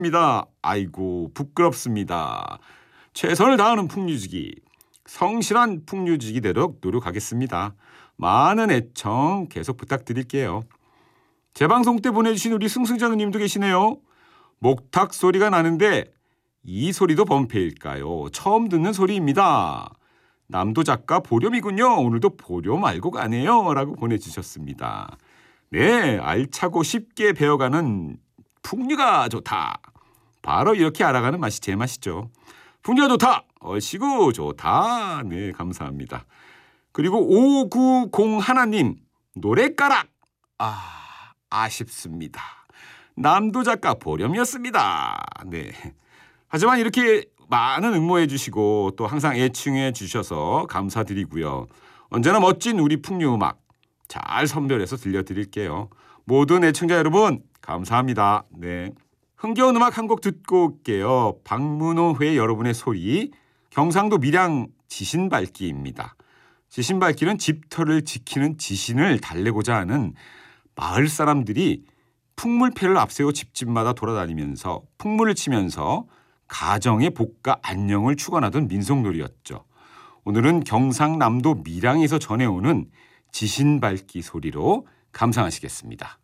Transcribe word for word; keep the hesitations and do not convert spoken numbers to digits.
입니다. 아이고 부끄럽습니다. 최선을 다하는 풍류지기, 성실한 풍류지기 되도록 노력하겠습니다. 많은 애청 계속 부탁드릴게요. 재방송 때 보내주신 우리 승승장님도 계시네요. 목탁 소리가 나는데 이 소리도 범패일까요? 처음 듣는 소리입니다. 남도 작가 보렴이군요. 오늘도 보렴 알고 가네요. 라고 보내주셨습니다. 네, 알차고 쉽게 배워가는 풍류가 좋다. 바로 이렇게 알아가는 맛이 제 맛이죠. 풍류가 좋다. 얼씨구 좋다. 네, 감사합니다. 그리고 오구공일 님 노래가락. 아, 아쉽습니다. 남도 작가 보렴이었습니다. 네. 하지만 이렇게 많은 응모해 주시고 또 항상 애칭해 주셔서 감사드리고요. 언제나 멋진 우리 풍류 음악 잘 선별해서 들려드릴게요. 모든 애청자 여러분 감사합니다. 네, 흥겨운 음악 한 곡 듣고 올게요. 박문호회 여러분의 소리, 경상도 밀양 지신밟기입니다. 지신밟기는 집터를 지키는 지신을 달래고자 하는 마을 사람들이 풍물패를 앞세워 집집마다 돌아다니면서 풍물을 치면서 가정의 복과 안녕을 축원하던 민속놀이였죠. 오늘은 경상남도 밀양에서 전해오는 지신밟기 소리로 감상하시겠습니다.